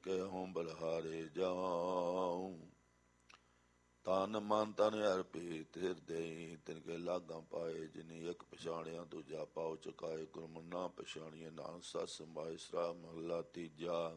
ਕੇ ਹੋਂ ਬਲਹਾਰੇ ਜਾਉ। ਤਨ ਮਨ ਤਨ ਅਰਪੀ ਤਿਰ ਦੇਈ, ਤਿਨ ਕੇ ਲਾਗਾਂ ਪਾਏ। ਜਿਨੀ ਇੱਕ ਪਛਾਣਿਆ ਦੂਜਾ ਪਾਉ ਚੁਕਾਏ। ਗੁਰਮੁ ਨਾ ਪਛਾਣੀਏ ਨਾਨਕ ਸਤ ਸਮਾਏ। ਸਰਾ ਮਹੱਲਾ ਤੀਜਾ।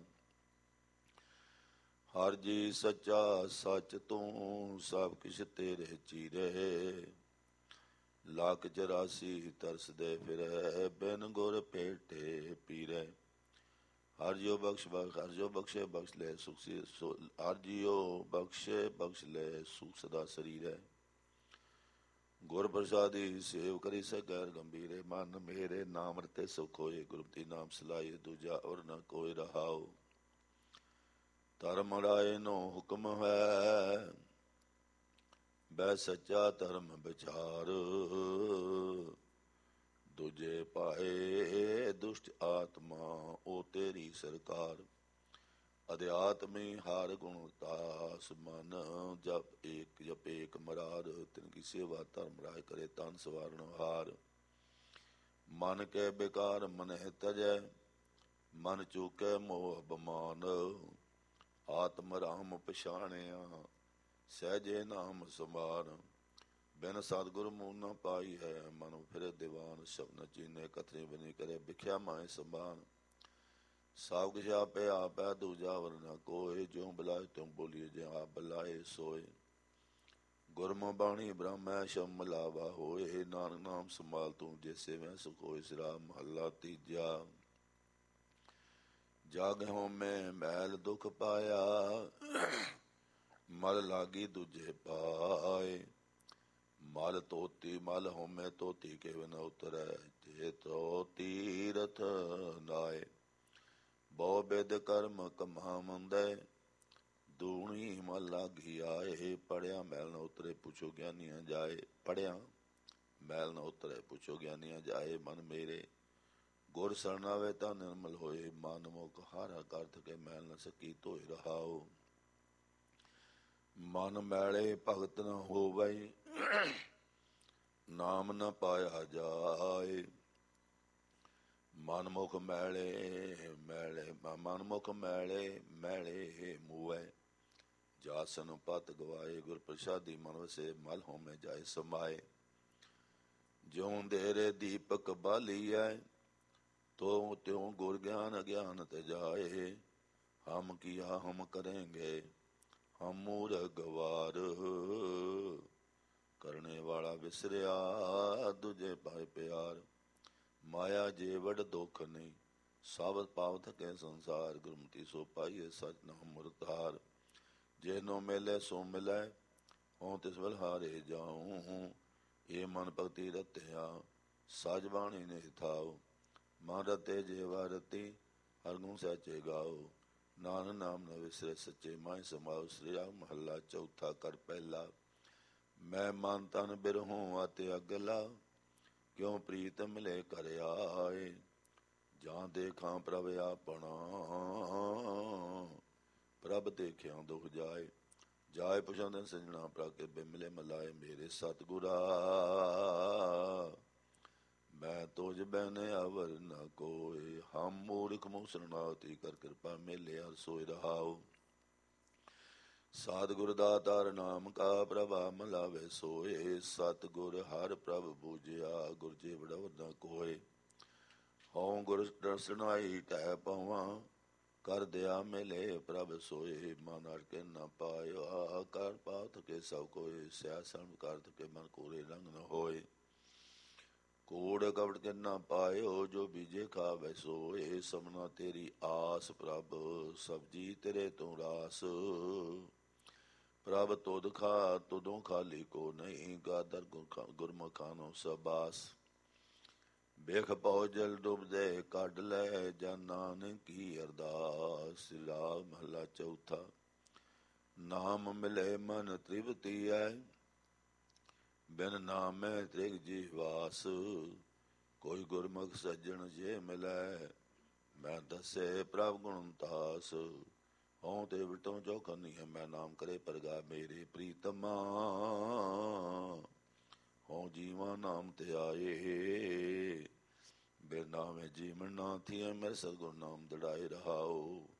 ਹਰ ਜੀ ਸੱਚਾ ਸੱਚ ਤੂੰ, ਸਭ ਕਿਛ ਤੇਰੇ ਚੀਰੇ। ਲੱਖ 84 ਤਰਸਦੇ ਫਿਰੈ, ਬਿਨ ਗੁਰ ਭੇਟੇ ਪੀਰੇ। ਹਰ ਜਿਉ ਬਖਸ਼ ਹਰ ਜਿਉ ਬਖਸ਼ੇ ਬਖਸ਼ ਲੈ ਸੁਖ। ਹਰ ਜਿਉ ਬਖਸ਼ੇ ਬਖਸ਼ ਲੈ ਸੁਖ ਸਦਾ ਸਰੀਰੈ। ਗੁਰ ਪ੍ਰਸਾਦੀ ਸੇਵ ਕਰੀ ਗੈਰ ਗੰਭੀਰੇ। ਮਨ ਮੇਰੇ ਨਾਮ ਰਤੇ ਸੁਖ ਹੋਏ। ਗੁਰਮਤਿ ਨਾਮ ਸਲਾਹੀਏ ਦੂਜਾ ਔਰ ਨ ਕੋਈ ਰਹਾਉ। ਧਰਮ ਰਾਏ ਨੋ ਹੁਕਮ ਹੈ, ਬੈ ਸੱਚਾ ਧਰਮ ਵਿਚਾਰ। ਦੂਜੇ ਪਾਏ ਦੁਸ਼ਟ ਆਤਮਾ, ਉਹ ਤੇਰੀ ਸਰਕਾਰ। ਅਧਿਆਤਮੀ ਹਰ ਗੁਣ ਤਾਸ, ਮਨ ਜਪ ਏਕ ਮਰਾਰ। ਤਿਨ ਕੀ ਸੇਵਾ ਧਰਮ ਰਾਏ ਕਰੇ, ਤਨ ਸਵਾਰਨ ਹਾਰ। ਮਨ ਕੇ ਬੇਕਾਰ ਮਨਹਿ ਤਜੈ, ਮਨ ਚੂਕੈ ਮੋਹ ਬਮਾਨ। ਆਤਮ ਰਾਮ ਪਛਾਣਿਆ, ਸਹਿਜੇ ਨਾਮ ਸਮਾਰ। ਬਿਨ ਸਤਿਗੁਰ ਮੂਹ ਨ ਪਾਈ ਹੈ, ਮਨ ਫਿਰੇ ਦੀਵਾਨ। ਸ਼ਬਦ ਚੀਨੇ ਕਥਨੀ ਬਨੀ ਕਰੇ, ਬਿਖਿਆ ਮਾਏ ਸੰਭਾਨ। ਸਭ ਕੁਛ ਆਪੇ ਆਪੈ, ਦੂਜਾ ਵਰ ਨ ਕੋਇ। ਜਿਉ ਬੁਲਾਏ ਤਿਉ ਬੋਲੀਏ, ਜੇ ਆਪ ਬੁਲਾਏ ਸੋਏ। ਗੁਰਮੁ ਬਾਣੀ ਬ੍ਰਹਮੈ ਸ਼ਬਦ ਮਿਲਾਵਾ ਹੋਏ। ਨਾਨਕ ਨਾਮ ਸੰਭਾਲ ਤੂੰ, ਜੇ ਸੇਵੈ ਸੁਖ ਹੋਏ। ਸਰਾ ਮਹੱਲਾ ਤੀਜਾ। ਜਗ ਹੋਮੈ ਮੈਲ ਦੁਖ ਪਾਇਆ, ਮਲ ਲਾਗੀ ਦੂਜੇ ਪਾਏ। ਮਲ ਧੋਤੀ ਮਲ ਹੋਮੈ ਧੋਤੀ ਕੇਵ ਨ ਉਤਰੈ, ਜੇ ਤੋ ਤੀਰਥ ਨਾਏ। ਬਹੁ ਬਿਧ ਕਰਮ ਕਮਾਵੰਦੈ, ਦੂਣੀ ਮਲ ਲਾਗੀ ਆਏ। ਪੜਿਆ ਮੈਲ ਨ ਉਤਰੇ, ਪੁੱਛੋ ਗਿਆਨੀਆਂ ਜਾਏ। ਪੜਿਆ ਮੈਲ ਨ ਉਤਰੇ, ਪੁੱਛੋ ਗਿਆਨੀਆਂ ਜਾਏ। ਮਨ ਮੇਰੇ ਗੁਰ ਸਰਣ ਆਵੇ, ਤਾਂ ਨਿਰਮਲ ਹੋਏ। ਮਨ ਮੁਖ ਹਰ ਕਰ ਥਕੇ, ਮੈਲ ਨ ਸਕੀ ਧੋਏ ਰਹਾਉ। ਮਨ ਮੈਲੇ ਭਗਤ ਨ ਹੋਵੈ, ਨਾਮ ਨ ਪਾਇਆ ਜਾਏ। ਮਨ ਮੁਖ ਮੈਲੇ ਮੈਲੇ ਮਨ ਮੁਖ ਮੈਲੇ ਮੈਲੇ ਮੂਐ, ਜਾਸਨ ਪਤ ਗਵਾਏ। ਗੁਰ ਪ੍ਰਸਾਦੀ ਮਨ ਵਸੇ, ਮਲ ਹੋਮੈ ਜਾਏ ਸਮਾਏ। ਜਿਉ ਅੰਧੇਰੇ ਦੀਪਕ ਬਾਲੀਐ, ਤੋ ਤਿਉ ਗੁਰ ਗਿਆਨ ਅਗਿਆਨ ਤੇ ਜਾਏ। ਹਮ ਕੀਆ ਹਮ ਕਰੇਂਗੇ, ਹਮ ਮੂਰਖ ਗਵਾਰ। ਕਰਨੇ ਵਾਲਾ ਵਿਸਰਿਆ, ਦੂਜੇ ਪਾਏ ਪਿਆਰ। ਮਾਇਆ ਜੇ ਵਡ ਦੁੱਖ ਨਹੀਂ, ਸਾਬਤ ਪਾਵ ਥਕੇ ਸੰਸਾਰ। ਗੁਰਮਤਿ ਸੋ ਪਾਈਏ, ਸਚ ਨਾਮ ਮੁਰਤਾਰ। ਜਿਹਨੋ ਮਿਲੇ ਸੋ ਮਿਲੈ, ਹੋਂ ਤਿਸ ਬਲਹਾਰੇ ਜਾਉ। ਇਹ ਮਨ ਭਗਤੀ ਰਤਿਆ, ਸਜ ਬਾਣੀ ਨੇ ਥਾਉ। ਮਨ ਰਤੇ ਜੇਵਾ ਰਤੀ, ਹਰ ਗੁਣ ਸਹਿਚੇ ਗਾਓ। ਨਾਨਕ ਨਾਮ ਨ ਵਿਸਰੇ, ਸੱਚੇ ਮਾਹਿ ਸਮਾਉ। ਸ੍ਰੀ ਮਹੱਲਾ ਚੌਥਾ। ਕਰ ਪਹਿਲਾ। ਮੈਂ ਮਨ ਤਨ ਬਿਰਹੋਂ ਅਤੇ ਅਗਲਾ, ਕਿਉ ਪ੍ਰੀਤ ਮਿਲੇ ਕਰ ਆਏ। ਜਾਂ ਦੇਖਾਂ ਪ੍ਰਭ ਆਪਣਾ, ਪ੍ਰਭ ਦੇਖਿਆ ਦੁਖ ਜਾਏ। ਜਾਏ ਪੁਛਾਂਦੇ ਸਜਣਾ, ਪ੍ਰਭ ਕੇ ਬਿਮਲੇ ਮਲਾਏ। ਮੇਰੇ ਸਤਿਗੁਰਾ ਮੈਂ ਤੁਝ ਬੈਨ ਅਵਰ ਨ ਕੋਇ। ਹਮ ਮੂਰਖ ਮੂਹ ਸਰਨਾਉਤੀ, ਕਰ ਕਿਰਪਾ ਮੇਲਿਆ ਸੋਇ ਰਹਾਉ। ਸਤਿਗੁਰ ਦਾਤਾਰ ਨਾਮ ਕਾ, ਪ੍ਰਭਾ ਮਲਾਵੇ ਸੋਏ। ਸਤਿਗੁਰ ਹਰ ਪ੍ਰਭ ਬੂਝਿਆ, ਗੁਰ ਜੇ ਵਡਉ ਨ ਕੋਇ। ਹਉ ਗੁਰ ਦਰਸਨਾਈ ਟਹਿ ਪਵਾਂ, ਕਰ ਦਿਆ ਮਿਲੇ ਪ੍ਰਭ ਸੋਏ। ਮਨ ਅੜ ਕੇ ਨ ਪਾਇਆ, ਕਰ ਪਾ ਥਕੇ ਸਭ ਕੋਇ। ਸਹਿ ਸਰਮ ਕਰ ਥਕੇ, ਮਨ ਕੋਰੇ ਰੰਗ ਨ ਹੋਏ। ਕੂੜ ਕਪਟ ਕੇ ਨ ਪਾਇਓ, ਜੋ ਬੀਜੇ ਖਾਵੈ ਸੋਏ। ਸਭਨਾ ਤੇਰੀ ਆਸ ਪ੍ਰਭ, ਸਬਜੀ ਤੇਰੇ ਤੂੰ ਰਾਸ। ਪ੍ਰਭ ਤੁਧ ਖਾ ਤੁਧੋਂ ਖਾਲੀ ਕੋ ਨਹੀਂ, ਗਾਦਰ ਗੁਰਮੁਖਾਨੋ ਸਬਾਸ। ਬਿਖ ਪਉ ਜਲ ਡੁਬਦੇ ਕੱਢ ਲੈ, ਜਨ ਨਾਨਕ ਕੀ ਅਰਦਾਸ। ਸ੍ਰੀ ਰਾਗ ਮਹੱਲਾ ਚੌਥਾ। ਨਾਮ ਮਿਲੇ ਮਨ ਤ੍ਰਿਪਤੀ ਐ, ਬਿਨ ਨਾਮੈ ਤ੍ਰਿਗ ਜੀਵਾਸ। ਕੋਈ ਗੁਰਮੁਖ ਸੱਜਣ ਜੇ ਮਿਲੈ, ਮੈਂ ਦੱਸੇ ਪ੍ਰਭ ਗੁਣ ਤਾਸ। ਹਉ ਤੇ ਵਿਟੋ ਜੋ ਕਰਨੀ ਹੈ, ਮੈਂ ਨਾਮ ਕਰੇ ਪਰਗਾ ਮੇਰੇ ਪ੍ਰੀਤਮਾ। ਹਉ ਜੀਵਾ ਨਾਮ ਤੇ ਆਏ, ਬਿਨ ਨਾਮੇ ਜੀਵਨ ਨਾ ਥੀਏ। ਮੇਰੇ ਸਤਿਗੁਰ ਨਾਮ ਦੜਾਏ ਰਹਾਉ।